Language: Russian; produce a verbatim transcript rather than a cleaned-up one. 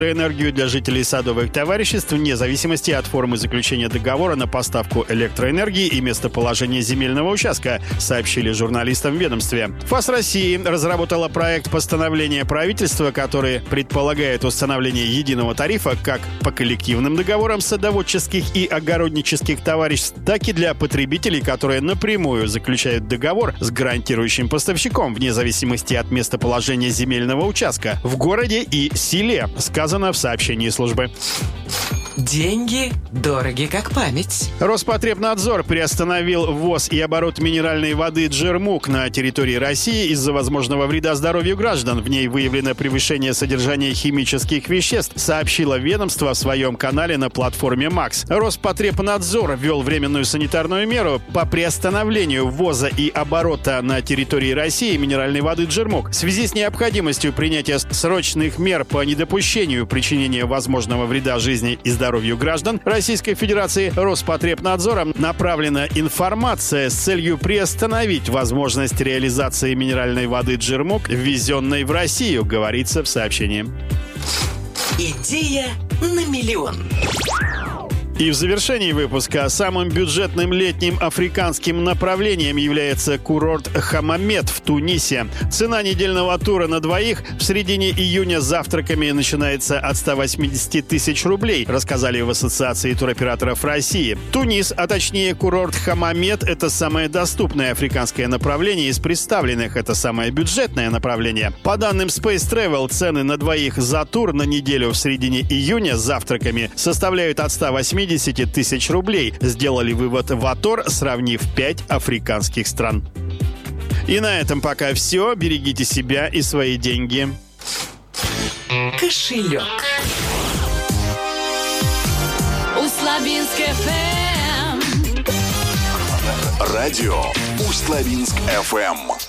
энергию для жителей садовых товариществ вне зависимости от формы заключения договора на поставку электроэнергии и местоположения земельного участка, сообщили журналистам в ведомстве. ФАС России разработала проект постановления правительства, который предполагает установление единого тарифа как по коллективным договорам садоводческих и огороднических товариществ, так и для потребителей, которые напрямую заключают договор с гарантирующим поставщиком вне зависимости от местоположения земельного участка в городе и селе, сказано в сообщении службы. Деньги дороги как память. Роспотребнадзор приостановил ввоз и оборот минеральной воды «Джермук» на территории России из-за возможного вреда здоровью граждан. В ней выявлено превышение содержания химических веществ, сообщило ведомство в своем канале на платформе Макс. Роспотребнадзор ввел временную санитарную меру по приостановлению ввоза и оборота на территории России минеральной воды «Джермук» в связи с необходимостью принятия срочных мер по недопущению причинения возможного вреда жизни и здоровью здоровью граждан Российской Федерации. Роспотребнадзором направлена информация с целью приостановить возможность реализации минеральной воды «Джермук», ввезенной в Россию, говорится в сообщении. Идея на миллион. И в завершении выпуска самым бюджетным летним африканским направлением является курорт Хамамет в Тунисе. Цена недельного тура на двоих в середине июня с завтраками начинается от ста восьмидесяти тысяч рублей, рассказали в Ассоциации туроператоров России. Тунис, а точнее курорт Хамамет, это самое доступное африканское направление из представленных. Это самое бюджетное направление. По данным Space Travel, цены на двоих за тур на неделю в середине июня с завтраками составляют от ста восьмидесяти тысяч рублей. Сделали вывод в Атор, сравнив пять африканских стран. И на этом пока все. Берегите себя и свои деньги. Кошелек. Усть-Лабинск эф эм. Радио Усть-Лабинск эф эм.